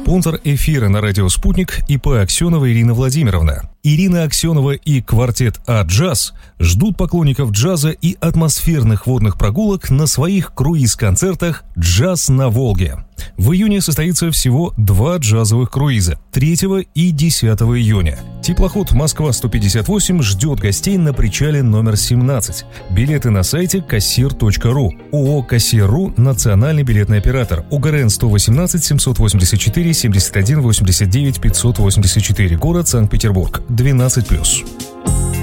Спонсор эфира на радио «Спутник» ИП Аксенова Ирина Владимировна. Ирина Аксенова и квартет А-Джаз ждут поклонников джаза и атмосферных водных прогулок на своих круиз-концертах «Джаз на Волге». В июне состоится всего 2 джазовых круиза – 3 и 10 июня. Теплоход «Москва-158» ждет гостей на причале номер 17. Билеты на сайте кассир.ру. ООО «Кассир.ру» – национальный билетный оператор. ОГРН 118 784 71 89 584. Город Санкт-Петербург. 12+.